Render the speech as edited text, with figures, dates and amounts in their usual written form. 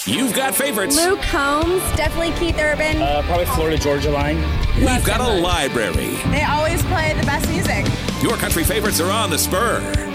You've got favorites. Luke Combs, definitely Keith Urban. Probably Florida Georgia Line. We've got a library. They always play the best music. Your country favorites are on the Spur.